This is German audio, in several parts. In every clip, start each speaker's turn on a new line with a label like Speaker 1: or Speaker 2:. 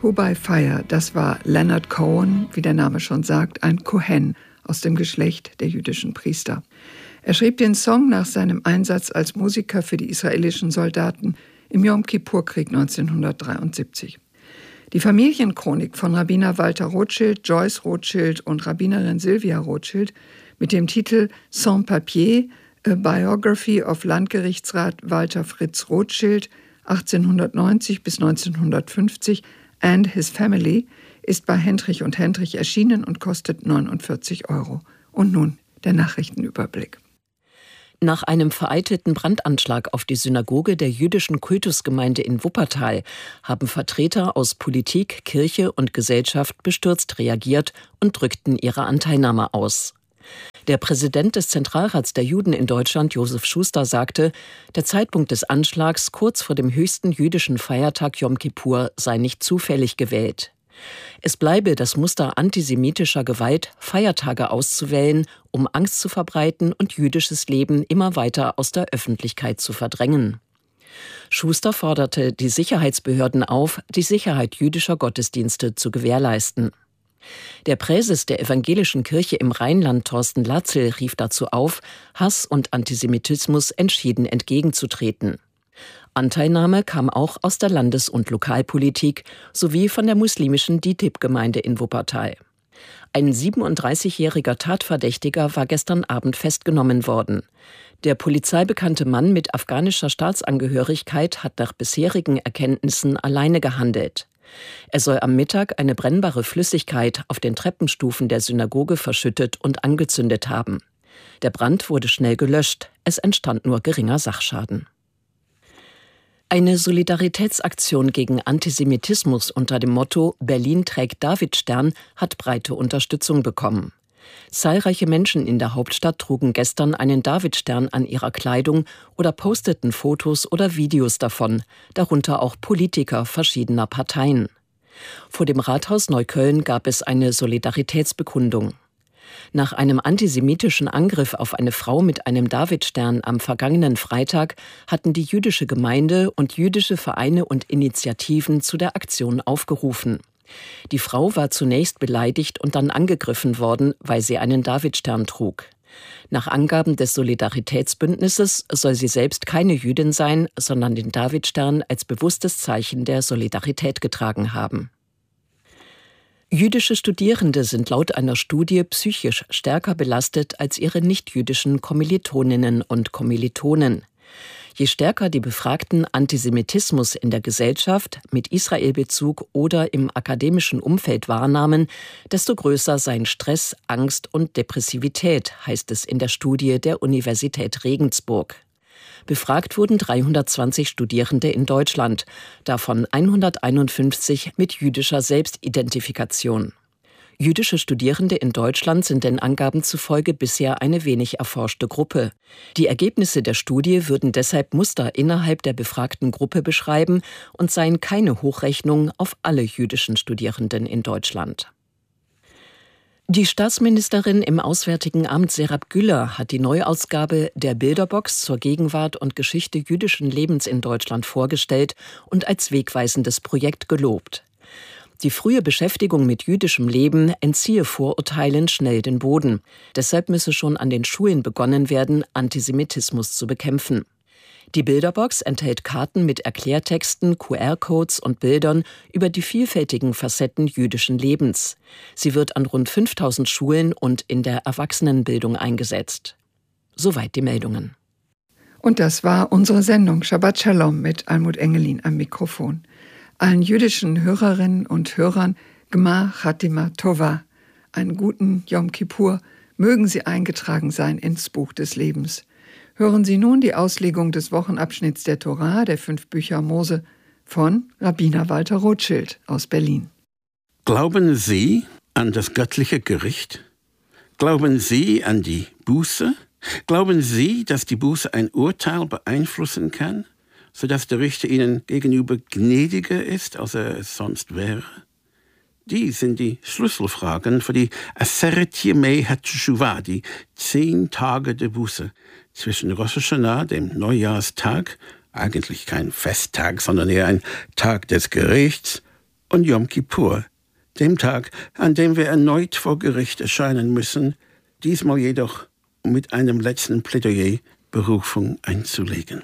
Speaker 1: Who by Fire, das war Leonard Cohen, wie der Name schon sagt, ein Kohen aus dem Geschlecht der jüdischen Priester. Er schrieb den Song nach seinem Einsatz als Musiker für die israelischen Soldaten im Jom-Kippur-Krieg 1973. Die Familienchronik von Rabbiner Walter Rothschild, Joyce Rothschild und Rabbinerin Sylvia Rothschild mit dem Titel Sans Papier, A Biography of Landgerichtsrat Walter Fritz Rothschild 1890 bis 1950 and His Family ist bei Hendrich und Hendrich erschienen und kostet 49 €. Und nun der Nachrichtenüberblick.
Speaker 2: Nach einem vereitelten Brandanschlag auf die Synagoge der jüdischen Kultusgemeinde in Wuppertal haben Vertreter aus Politik, Kirche und Gesellschaft bestürzt reagiert und drückten ihre Anteilnahme aus. Der Präsident des Zentralrats der Juden in Deutschland, Josef Schuster, sagte, der Zeitpunkt des Anschlags kurz vor dem höchsten jüdischen Feiertag Jom Kippur sei nicht zufällig gewählt. Es bleibe das Muster antisemitischer Gewalt, Feiertage auszuwählen, um Angst zu verbreiten und jüdisches Leben immer weiter aus der Öffentlichkeit zu verdrängen. Schuster forderte die Sicherheitsbehörden auf, die Sicherheit jüdischer Gottesdienste zu gewährleisten. Der Präses der evangelischen Kirche im Rheinland, Thorsten Latzel, rief dazu auf, Hass und Antisemitismus entschieden entgegenzutreten. Anteilnahme kam auch aus der Landes- und Lokalpolitik sowie von der muslimischen DİTİB-Gemeinde in Wuppertal. Ein 37-jähriger Tatverdächtiger war gestern Abend festgenommen worden. Der polizeibekannte Mann mit afghanischer Staatsangehörigkeit hat nach bisherigen Erkenntnissen alleine gehandelt. Er soll am Mittag eine brennbare Flüssigkeit auf den Treppenstufen der Synagoge verschüttet und angezündet haben. Der Brand wurde schnell gelöscht, es entstand nur geringer Sachschaden. Eine Solidaritätsaktion gegen Antisemitismus unter dem Motto Berlin trägt Davidstern hat breite Unterstützung bekommen. Zahlreiche Menschen in der Hauptstadt trugen gestern einen Davidstern an ihrer Kleidung oder posteten Fotos oder Videos davon, darunter auch Politiker verschiedener Parteien. Vor dem Rathaus Neukölln gab es eine Solidaritätsbekundung. Nach einem antisemitischen Angriff auf eine Frau mit einem Davidstern am vergangenen Freitag hatten die jüdische Gemeinde und jüdische Vereine und Initiativen zu der Aktion aufgerufen. Die Frau war zunächst beleidigt und dann angegriffen worden, weil sie einen Davidstern trug. Nach Angaben des Solidaritätsbündnisses soll sie selbst keine Jüdin sein, sondern den Davidstern als bewusstes Zeichen der Solidarität getragen haben. Jüdische Studierende sind laut einer Studie psychisch stärker belastet als ihre nichtjüdischen Kommilitoninnen und Kommilitonen. Je stärker die Befragten Antisemitismus in der Gesellschaft mit Israelbezug oder im akademischen Umfeld wahrnahmen, desto größer seien Stress, Angst und Depressivität, heißt es in der Studie der Universität Regensburg. Befragt wurden 320 Studierende in Deutschland, davon 151 mit jüdischer Selbstidentifikation. Jüdische Studierende in Deutschland sind den Angaben zufolge bisher eine wenig erforschte Gruppe. Die Ergebnisse der Studie würden deshalb Muster innerhalb der befragten Gruppe beschreiben und seien keine Hochrechnung auf alle jüdischen Studierenden in Deutschland. Die Staatsministerin im Auswärtigen Amt Serap Güller hat die Neuausgabe der Bilderbox zur Gegenwart und Geschichte jüdischen Lebens in Deutschland vorgestellt und als wegweisendes Projekt gelobt. Die frühe Beschäftigung mit jüdischem Leben entziehe Vorurteilen schnell den Boden. Deshalb müsse schon an den Schulen begonnen werden, Antisemitismus zu bekämpfen. Die Bilderbox enthält Karten mit Erklärtexten, QR-Codes und Bildern über die vielfältigen Facetten jüdischen Lebens. Sie wird an rund 5000 Schulen und in der Erwachsenenbildung eingesetzt. Soweit die Meldungen.
Speaker 1: Und das war unsere Sendung Shabbat Shalom mit Almut Engelin am Mikrofon. Allen jüdischen Hörerinnen und Hörern Gmar Chatima Tova, einen guten Yom Kippur, mögen Sie eingetragen sein ins Buch des Lebens. Hören Sie nun die Auslegung des Wochenabschnitts der Torah, der 5 Bücher Mose, von Rabbiner Walter Rothschild aus Berlin.
Speaker 3: Glauben Sie an das göttliche Gericht? Glauben Sie an die Buße? Glauben Sie, dass die Buße ein Urteil beeinflussen kann, sodass der Richter Ihnen gegenüber gnädiger ist, als er es sonst wäre? Die sind die Schlüsselfragen für die Aseret Yemei HaTeshuvah, die 10 Tage der Buße, zwischen Rosh Hashanah, dem Neujahrstag, eigentlich kein Festtag, sondern eher ein Tag des Gerichts, und Yom Kippur, dem Tag, an dem wir erneut vor Gericht erscheinen müssen, diesmal jedoch um mit einem letzten Plädoyer Berufung einzulegen.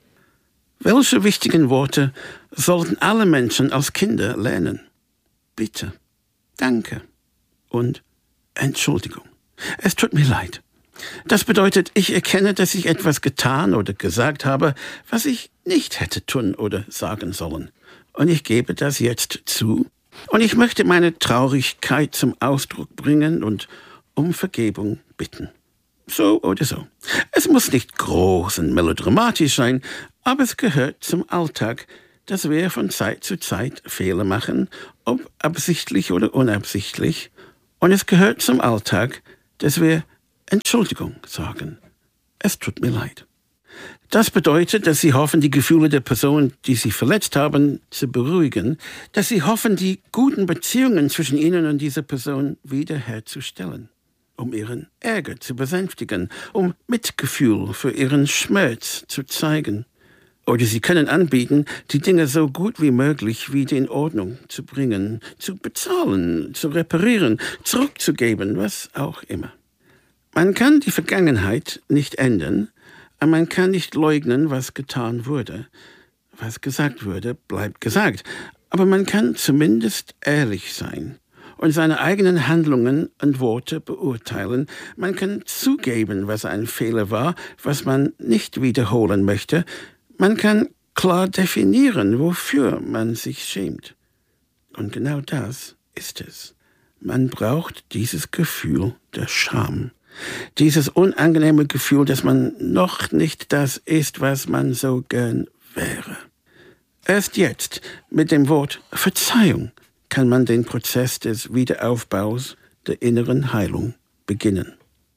Speaker 3: Welche wichtigen Worte sollten alle Menschen als Kinder lernen? Bitte, Danke und Entschuldigung. Es tut mir leid. Das bedeutet, ich erkenne, dass ich etwas getan oder gesagt habe, was ich nicht hätte tun oder sagen sollen. Und ich gebe das jetzt zu. Und ich möchte meine Traurigkeit zum Ausdruck bringen und um Vergebung bitten. So oder so. Es muss nicht groß und melodramatisch sein, aber es gehört zum Alltag, dass wir von Zeit zu Zeit Fehler machen, ob absichtlich oder unabsichtlich. Und es gehört zum Alltag, dass wir Entschuldigung sagen. Es tut mir leid. Das bedeutet, dass Sie hoffen, die Gefühle der Person, die Sie verletzt haben, zu beruhigen, dass Sie hoffen, die guten Beziehungen zwischen Ihnen und dieser Person wiederherzustellen, um Ihren Ärger zu besänftigen, um Mitgefühl für Ihren Schmerz zu zeigen. Oder Sie können anbieten, die Dinge so gut wie möglich wieder in Ordnung zu bringen, zu bezahlen, zu reparieren, zurückzugeben, was auch immer. Man kann die Vergangenheit nicht ändern, aber man kann nicht leugnen, was getan wurde. Was gesagt wurde, bleibt gesagt. Aber man kann zumindest ehrlich sein und seine eigenen Handlungen und Worte beurteilen. Man kann zugeben, was ein Fehler war, was man nicht wiederholen möchte. Man kann klar definieren, wofür man sich schämt. Und genau das ist es. Man braucht dieses Gefühl der Scham. Dieses unangenehme Gefühl, dass man noch nicht das ist, was man so gern wäre. Erst jetzt, mit dem Wort Verzeihung, kann man den Prozess des Wiederaufbaus der inneren Heilung beginnen.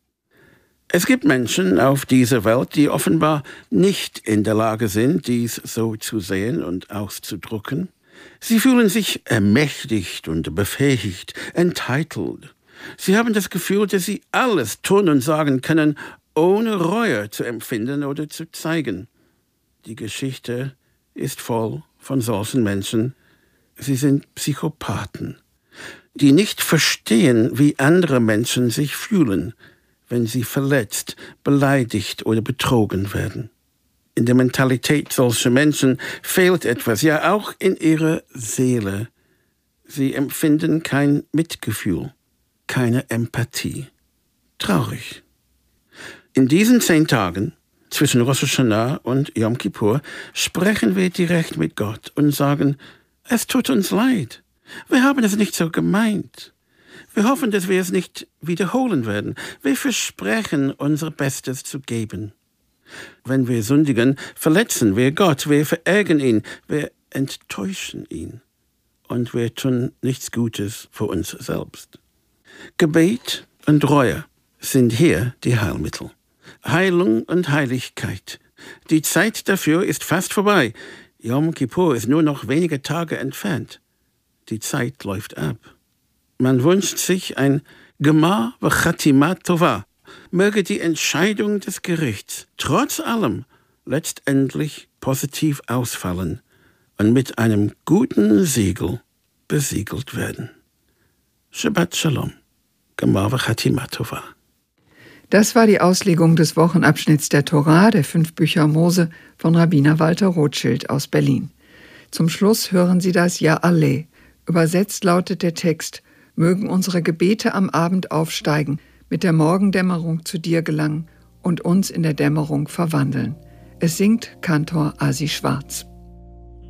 Speaker 3: Es gibt Menschen auf dieser Welt, die offenbar nicht in der Lage sind, dies so zu sehen und auszudrücken. Sie fühlen sich ermächtigt und befähigt, entitled. Sie haben das Gefühl, dass sie alles tun und sagen können, ohne Reue zu empfinden oder zu zeigen. Die Geschichte ist voll von solchen Menschen. Sie sind Psychopathen, die nicht verstehen, wie andere Menschen sich fühlen, wenn sie verletzt, beleidigt oder betrogen werden. In der Mentalität solcher Menschen fehlt etwas, ja auch in ihrer Seele. Sie empfinden kein Mitgefühl, keine Empathie. Traurig. In diesen 10 Tagen zwischen Rosh Hashanah und Yom Kippur sprechen wir direkt mit Gott und sagen, es tut uns leid. Wir haben es nicht so gemeint. Wir hoffen, dass wir es nicht wiederholen werden. Wir versprechen, unser Bestes zu geben. Wenn wir sündigen, verletzen wir Gott, wir verärgern ihn, wir enttäuschen ihn. Und wir tun nichts Gutes für uns selbst. Gebet und Reue sind hier die Heilmittel. Heilung und Heiligkeit. Die Zeit dafür ist fast vorbei. Yom Kippur ist nur noch wenige Tage entfernt. Die Zeit läuft ab. Man wünscht sich ein Gemar v'chatima tova. Möge die Entscheidung des Gerichts trotz allem letztendlich positiv ausfallen und mit einem guten Siegel besiegelt werden. Shabbat Shalom. Gemar v'chatima tova.
Speaker 1: Das war die Auslegung des Wochenabschnitts der Torah, der 5 Bücher Mose, von Rabbiner Walter Rothschild aus Berlin. Zum Schluss hören Sie das Ja Alleh. Übersetzt lautet der Text: Mögen unsere Gebete am Abend aufsteigen, mit der Morgendämmerung zu dir gelangen und uns in der Dämmerung verwandeln. Es singt Kantor Asi Schwarz.